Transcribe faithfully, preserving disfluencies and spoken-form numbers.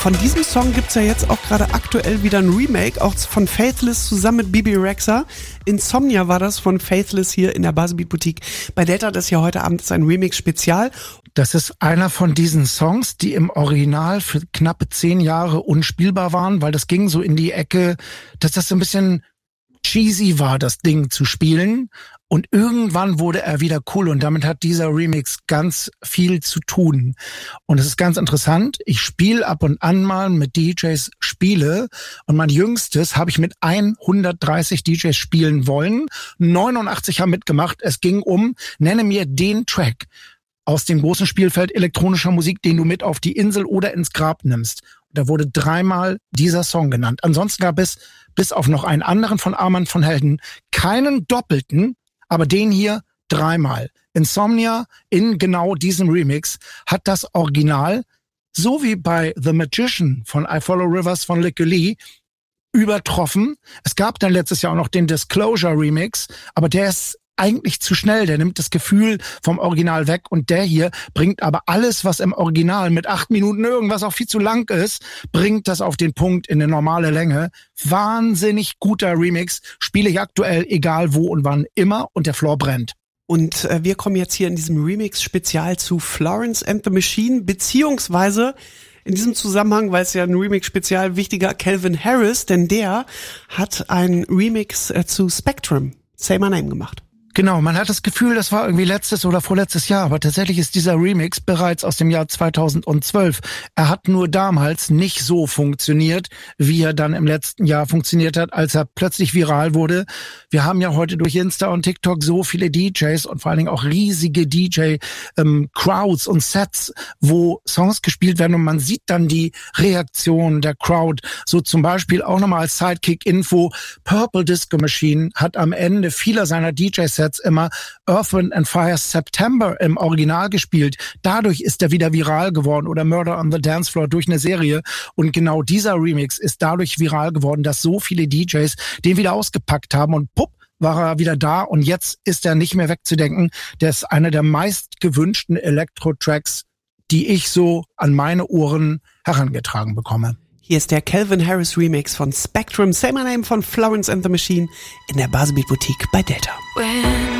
Von diesem Song gibt's ja jetzt auch gerade aktuell wieder ein Remake, auch von Faithless zusammen mit Bebe Rexha. Insomnia war das von Faithless hier in der Buzzbeat Boutique bei Delta. Das ist ja heute Abend ist ein Remix-Spezial. Das ist einer von diesen Songs, die im Original für knappe zehn Jahre unspielbar waren, weil das ging so in die Ecke, dass das so ein bisschen cheesy war, das Ding zu spielen. Und irgendwann wurde er wieder cool und damit hat dieser Remix ganz viel zu tun. Und es ist ganz interessant, ich spiele ab und an mal mit D Js Spiele und mein jüngstes habe ich mit hundertdreißig D Js spielen wollen. neunundachtzig haben mitgemacht. Es ging um, nenne mir den Track aus dem großen Spielfeld elektronischer Musik, den du mit auf die Insel oder ins Grab nimmst. Da wurde dreimal dieser Song genannt. Ansonsten gab es, bis auf noch einen anderen von Armand von Helden, keinen doppelten, aber den hier dreimal. Insomnia in genau diesem Remix hat das Original, so wie bei The Magician von I Follow Rivers von Lick Lee, übertroffen. Es gab dann letztes Jahr auch noch den Disclosure Remix, aber der ist eigentlich zu schnell, der nimmt das Gefühl vom Original weg und der hier bringt aber alles, was im Original mit acht Minuten irgendwas auch viel zu lang ist, bringt das auf den Punkt in eine normale Länge. Wahnsinnig guter Remix, spiele ich aktuell egal wo und wann immer und der Floor brennt. Und äh, wir kommen jetzt hier in diesem Remix-Spezial zu Florence and the Machine, beziehungsweise in diesem Zusammenhang, weil es ja ein Remix-Spezial wichtiger, Calvin Harris, denn der hat einen Remix äh, zu Spectrum, Say My Name, gemacht. Genau, man hat das Gefühl, das war irgendwie letztes oder vorletztes Jahr, aber tatsächlich ist dieser Remix bereits aus dem Jahr zweitausendzwölf. Er hat nur damals nicht so funktioniert, wie er dann im letzten Jahr funktioniert hat, als er plötzlich viral wurde. Wir haben ja heute durch Insta und TikTok so viele D Js und vor allen Dingen auch riesige D J-Crowds ähm, und Sets, wo Songs gespielt werden und man sieht dann die Reaktion der Crowd. So zum Beispiel auch nochmal als Sidekick-Info, Purple Disco Machine hat am Ende vieler seiner D J-Sets immer Earth, Wind and Fire September im Original gespielt. Dadurch ist er wieder viral geworden oder Murder on the Dance Floor durch eine Serie. Und genau dieser Remix ist dadurch viral geworden, dass so viele D Js den wieder ausgepackt haben und pupp, war er wieder da und jetzt ist er nicht mehr wegzudenken. Der ist einer der meist gewünschten Elektro-Tracks, die ich so an meine Ohren herangetragen bekomme. Hier ist der Calvin Harris Remix von Spectrum, Say My Name von Florence and the Machine in der Buzzbeat Boutique bei Delta. When